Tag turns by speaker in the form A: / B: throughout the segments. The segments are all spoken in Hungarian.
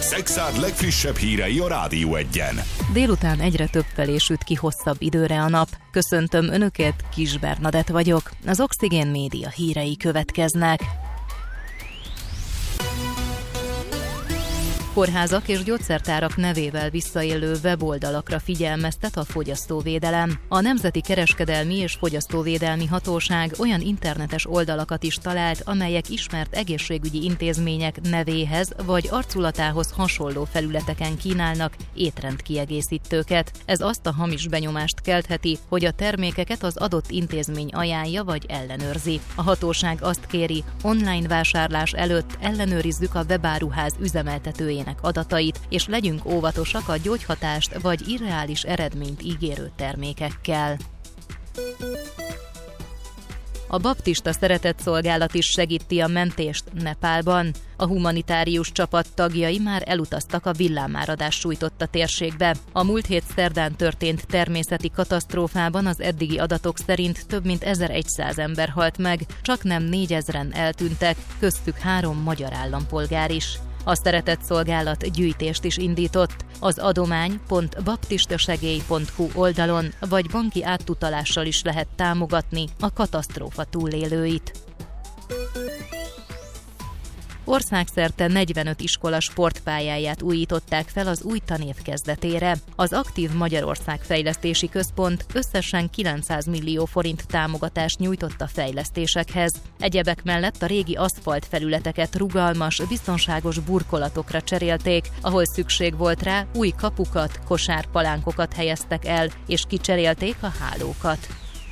A: Szekszárd legfrissebb hírei a Rádió Egyen.
B: Délután egyre többfelé süt ki hosszabb időre a nap. Köszöntöm Önöket, Kis Bernadett vagyok. Az Oxigén Média hírei következnek. Kórházak és gyógyszertárak nevével visszaélő weboldalakra figyelmeztet a fogyasztóvédelem. A Nemzeti Kereskedelmi és Fogyasztóvédelmi Hatóság olyan internetes oldalakat is talált, amelyek ismert egészségügyi intézmények nevéhez vagy arculatához hasonló felületeken kínálnak étrendkiegészítőket. Ez azt a hamis benyomást keltheti, hogy a termékeket az adott intézmény ajánlja vagy ellenőrzi. A hatóság azt kéri, online vásárlás előtt ellenőrizzük a webáruház üzemeltetőjének adatait, és legyünk óvatosak a gyógyhatást vagy irreális eredményt ígérő termékekkel. A baptista szeretetszolgálat is segíti a mentést Nepálban. A humanitárius csapat tagjai már elutaztak a villámáradás sújtotta térségbe. A múlt hét szerdán történt természeti katasztrófában az eddigi adatok szerint több mint 1100 ember halt meg, csaknem 4000-en eltűntek, köztük 3 magyar állampolgár is. A szeretetszolgálat gyűjtést is indított. Az adomány.baptistasegély.hu oldalon vagy banki átutalással is lehet támogatni a katasztrófa túlélőit. Országszerte 45 iskola sportpályáját újították fel az új tanév kezdetére. Az Aktív Magyarország Fejlesztési Központ összesen 900 millió forint támogatást nyújtott a fejlesztésekhez. Egyebek mellett a régi aszfalt felületeket rugalmas, biztonságos burkolatokra cserélték, ahol szükség volt rá, új kapukat, kosárpalánkokat helyeztek el, és kicserélték a hálókat.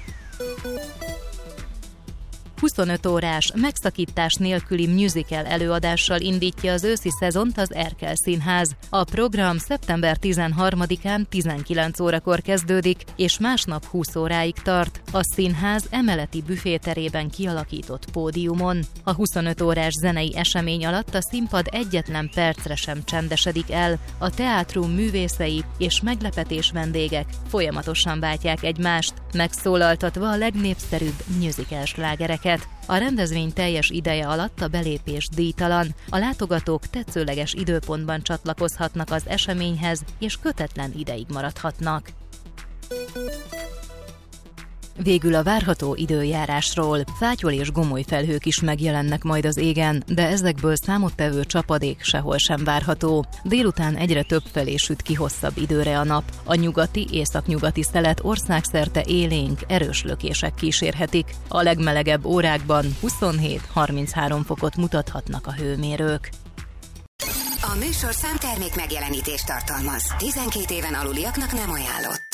B: 25 órás, megszakítás nélküli musical előadással indítja az őszi szezont az Erkel Színház. A program szeptember 13-án 19 órakor kezdődik, és másnap 20 óráig tart, a színház emeleti büféterében kialakított pódiumon. A 25 órás zenei esemény alatt a színpad egyetlen percre sem csendesedik el, a teátrum művészei és meglepetés vendégek folyamatosan váltják egymást, megszólaltatva a legnépszerűbb musical slágereket. A rendezvény teljes ideje alatt a belépés díjtalan, a látogatók tetszőleges időpontban csatlakozhatnak az eseményhez, és kötetlen ideig maradhatnak. Végül a várható időjárásról. Fátyol és gomoly felhők is megjelennek majd az égen, de ezekből számottevő csapadék sehol sem várható. Délután egyre többfelé süt ki hosszabb időre a nap. A nyugati, északnyugati szelet országszerte élénk, erős lökések kísérhetik. A legmelegebb órákban 27-33 fokot mutathatnak a hőmérők.
C: A műsorszám termék megjelenítést tartalmaz. 12 éven aluliaknak nem ajánlott.